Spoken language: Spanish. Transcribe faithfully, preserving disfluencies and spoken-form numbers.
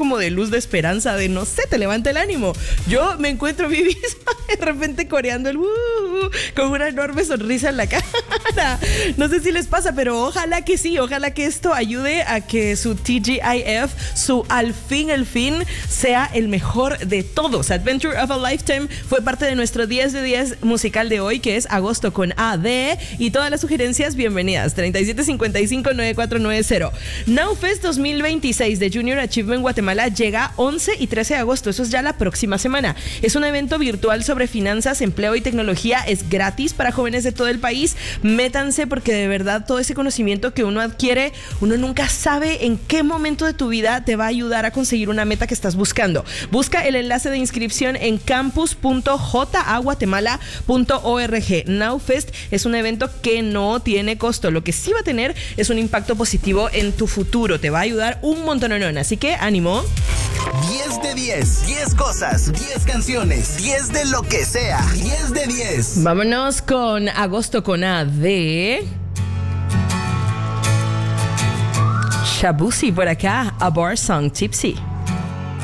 como de luz de esperanza, de no sé, te levanta el ánimo. Yo me encuentro a mí misma de repente coreando el uh, uh, con una enorme sonrisa en la cara. No sé si les pasa, pero ojalá que sí, ojalá que esto ayude a que su T G I F, su al fin, el fin, sea el mejor de todos. Adventure of a Lifetime fue parte de nuestro diez de diez musical de hoy, que es Agosto con A D, y todas las sugerencias bienvenidas. treinta y siete cincuenta y cinco noventa y cuatro noventa. NowFest dos mil veintiséis de Junior Achievement Guatemala llega once y trece de agosto. Eso es ya la próxima semana. Es un evento virtual sobre finanzas, empleo y tecnología. Es gratis para jóvenes de todo el país. Métanse, porque de verdad todo ese conocimiento que uno adquiere, uno nunca sabe en qué momento de tu vida te va a ayudar a conseguir una meta que estás buscando. Busca el enlace de inscripción en campus punto j a guatemala punto org. NowFest es un evento que no tiene costo. Lo que sí va a tener es un impacto positivo en tu futuro. Te va a ayudar un montón. Así que ánimo. diez de diez. diez cosas. diez canciones. diez de lo que sea. diez de diez. Vámonos con Agosto con A de Shabusi por acá. A Bar Song Tipsy.